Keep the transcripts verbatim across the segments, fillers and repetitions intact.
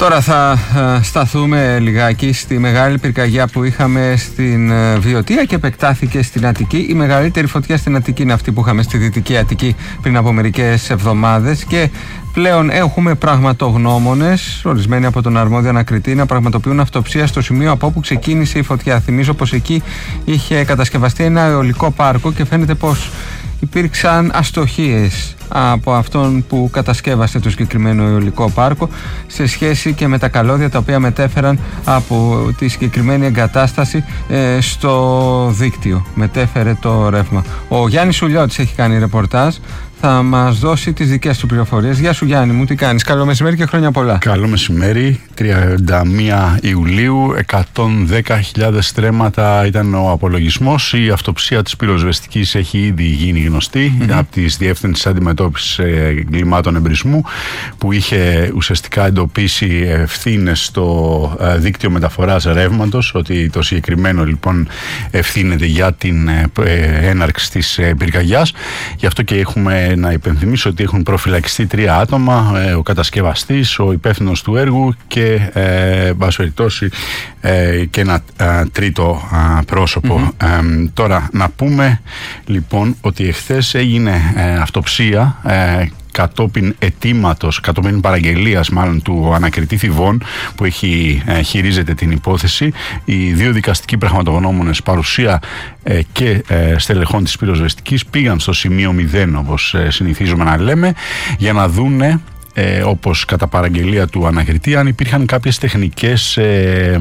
Τώρα θα σταθούμε λιγάκι στη μεγάλη πυρκαγιά που είχαμε στην Βιωτία και επεκτάθηκε στην Αττική. Η μεγαλύτερη φωτιά στην Αττική είναι αυτή που είχαμε στη Δυτική Αττική πριν από μερικές εβδομάδες και πλέον έχουμε πραγματογνώμονες, ορισμένοι από τον αρμόδιο ανακριτή, να πραγματοποιούν αυτοψία στο σημείο από όπου ξεκίνησε η φωτιά. Θυμίζω πως εκεί είχε κατασκευαστεί ένα αιωλικό πάρκο και φαίνεται πως υπήρξαν αστοχίες από αυτόν που κατασκεύασε το συγκεκριμένο αιωλικό πάρκο σε σχέση και με τα καλώδια τα οποία μετέφεραν από τη συγκεκριμένη εγκατάσταση ε, στο δίκτυο. Μετέφερε το ρεύμα. Ο Γιάννης Σουλιώτης έχει κάνει ρεπορτάζ. Θα μας δώσει τις δικές του πληροφορίες. Γεια σου Γιάννη μου, τι κάνεις? Καλό μεσημέρι και χρόνια πολλά. Καλό μεσημέρι, τριάντα μία Ιουλίου, εκατόν δέκα χιλιάδες στρέμματα ήταν ο απολογισμός. Η αυτοψία της πυροσβεστικής έχει ήδη γίνει γνωστή mm-hmm. από τις Διεύθυνσης Αντιμετώπισης Εγκλημάτων Εμπρισμού, που είχε ουσιαστικά εντοπίσει ευθύνες στο δίκτυο μεταφοράς ρεύματος, ότι το συγκεκριμένο λοιπόν ευθύνεται για την έναρξη της πυρκαγιάς. Γι' αυτό και έχουμε να υπενθυμίσω ότι έχουν προφυλακιστεί τρία άτομα, ο κατασκευαστής, ο υπεύθυνος του έργου και ε, περιπτώσει, ε, και ένα ε, τρίτο ε, πρόσωπο. Mm-hmm. Ε, τώρα να πούμε λοιπόν ότι εχθές έγινε ε, αυτοψία ε, κατόπιν αιτήματος, κατόπιν παραγγελίας μάλλον του ανακριτή Θηβών που έχει, ε, χειρίζεται την υπόθεση. Οι δύο δικαστικοί πραγματογνώμονες, παρουσία ε, και ε, στελεχών της πυροσβεστικής, πήγαν στο σημείο μηδέν, όπως ε, συνηθίζουμε να λέμε, για να δούνε ε, όπως κατά παραγγελία του ανακριτή αν υπήρχαν κάποιες τεχνικές ε,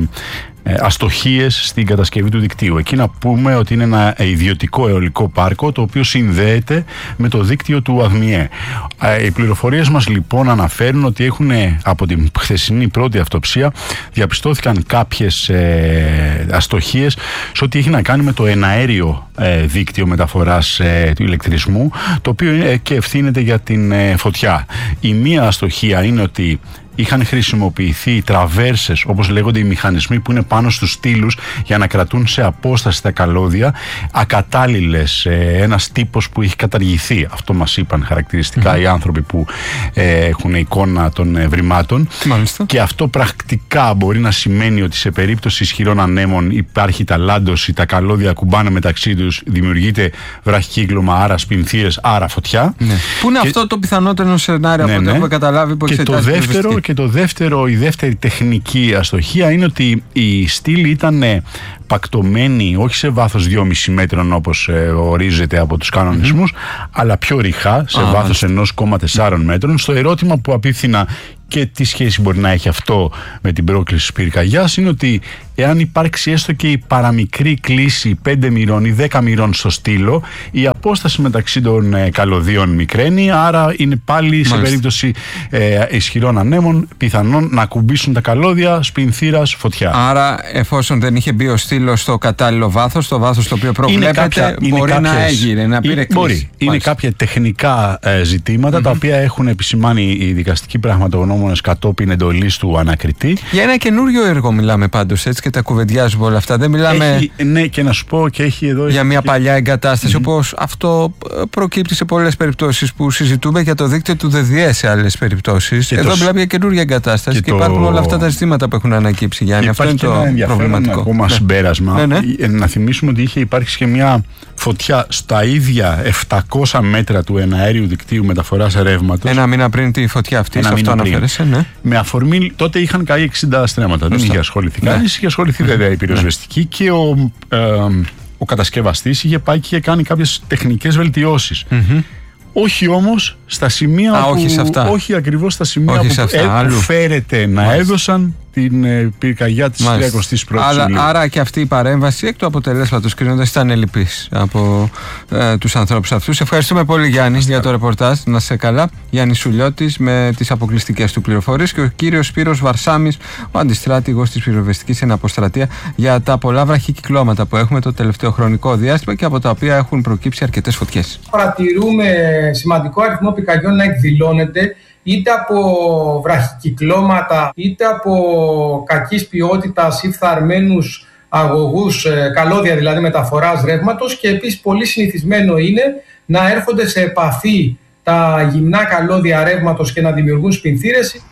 αστοχίες στην κατασκευή του δικτύου. Εκεί να πούμε ότι είναι ένα ιδιωτικό αιωλικό πάρκο το οποίο συνδέεται με το δίκτυο του ΑΔΜΙΕ. Οι πληροφορίες μας λοιπόν αναφέρουν ότι έχουν από την χθεσινή πρώτη αυτοψία διαπιστώθηκαν κάποιες ε, αστοχίες σε ό,τι έχει να κάνει με το εναέριο ε, δίκτυο μεταφοράς ε, του ηλεκτρισμού, το οποίο ε, και ευθύνεται για την ε, φωτιά. Η μία αστοχία είναι ότι είχαν χρησιμοποιηθεί τραβέρσες, όπως λέγονται οι μηχανισμοί που είναι πάνω στους στήλους για να κρατούν σε απόσταση τα καλώδια, ακατάλληλες, ε, ένας τύπος που έχει καταργηθεί. Αυτό μας είπαν χαρακτηριστικά mm-hmm. οι άνθρωποι που ε, έχουν εικόνα των ε, βρυμάτων. Μάλιστα. Και αυτό πρακτικά μπορεί να σημαίνει ότι σε περίπτωση ισχυρών ανέμων υπάρχει ταλάντωση, τα καλώδια ακουμπάνε μεταξύ τους, δημιουργείται βραχικύκλωμα, άρα σπινθήρες, άρα φωτιά. Ναι. Πού είναι και αυτό το πιθανότερο σενάριο ναι, από ό,τι ναι. έχουμε καταλάβει που και το δεύτερο Και το δεύτερο, η δεύτερη τεχνική αστοχία είναι ότι η στήλη ήταν πακτωμένη όχι σε βάθος δυόμισι μέτρων όπως ε, ορίζεται από τους κανονισμούς, mm-hmm. αλλά πιο ρηχά σε ah, βάθος ένα κόμμα τέσσερα μέτρων. Στο ερώτημα που απίφθηνα και τι σχέση μπορεί να έχει αυτό με την πρόκληση της πυρκαγιάς είναι ότι εάν υπάρξει έστω και η παραμικρή κλίση πέντε μοιρών ή δέκα μοιρών στο στήλο, η απόσταση μεταξύ των ε, καλωδίων μικραίνει, άρα είναι πάλι Μάλιστα. σε περίπτωση ε, ισχυρών ανέμων πιθανόν να κουμπίσουν τα καλώδια, σπινθήρας, φωτιά. Άρα εφόσον δεν είχε μπει ο στήλος στο κατάλληλο βάθος, το βάθος το οποίο προβλέπεται, κάποια, μπορεί κάποιες, να έγινε, να πήρε κλίση. Μπορεί. Μάλιστα. Είναι κάποια τεχνικά ε, ζητήματα mm-hmm. τα οποία έχουν επισημάνει οι δικαστικοί πραγματογνώμονες κατόπιν εντολής του ανακριτή. Για ένα καινούριο έργο μιλάμε πάντως, έτσι, και τα κουβεντιάζουμε όλα αυτά. Δεν μιλάμε. Έχει, ναι, και να σου πω και έχει εδώ. Για μια και... παλιά εγκατάσταση, mm-hmm. όπως αυτό προκύπτει σε πολλές περιπτώσεις που συζητούμε για το δίκτυο του ΔΔΕ σε άλλες περιπτώσεις. Και εδώ το... μιλάμε για καινούργια εγκατάσταση και, και το... υπάρχουν όλα αυτά τα ζητήματα που έχουν ανακύψει. Γιάννη, αυτό είναι το προβληματικό. Ακόμα ναι. συμπέρασμα. Ναι, ναι. Να θυμίσουμε ότι είχε υπάρξει και μια φωτιά στα ίδια επτακόσια μέτρα του εναέριου δικτύου μεταφοράς ρεύματος. Ένα μήνα πριν τη φωτιά αυτή, σε αυτό αναφέρεσαι. Ναι. Με αφορμή, τότε είχαν καεί εξήντα στρέμματα. Δεν είχε ασχοληθεί ναι. κανείς, είχε ασχοληθεί βέβαια η πυροσβεστική ναι. και ο, ε, ο κατασκευαστής είχε πάει και είχε κάνει κάποιες τεχνικές βελτιώσεις. Mm-hmm. Όχι όμως στα σημεία Α, που, όχι, σε αυτά. όχι ακριβώς στα σημεία όχι που, σε αυτά, ε, που φέρεται να Μάλιστα. έδωσαν την ε, πυρκαγιά της τριακοστής πρώτης Ιουλίου. Άρα και αυτή η παρέμβαση εκ του αποτελέσματος κρίνοντας ήταν ελλειπής από ε, τους ανθρώπους αυτούς. Ευχαριστούμε πολύ Γιάννη για το ρεπορτάζ. Να σε καλά. Γιάννη Σουλιώτης με τις αποκλειστικές του πληροφορίες και ο κύριος Σπύρος Βαρσάμης, ο αντιστράτηγος της πυροσβεστικής εν αποστρατεία, για τα πολλά βραχικυκλώματα που έχουμε το τελευταίο χρονικό διάστημα και από τα οποία έχουν προκύψει αρκετές φωτιές. Παρατηρούμε σημαντικό αριθμό πυρκαγιών να εκδηλώνεται είτε από βραχικυκλώματα, είτε από κακής ποιότητας ή φθαρμένους αγωγούς, καλώδια δηλαδή μεταφοράς ρεύματος, και επίσης πολύ συνηθισμένο είναι να έρχονται σε επαφή τα γυμνά καλώδια ρεύματος και να δημιουργούν σπινθήρες.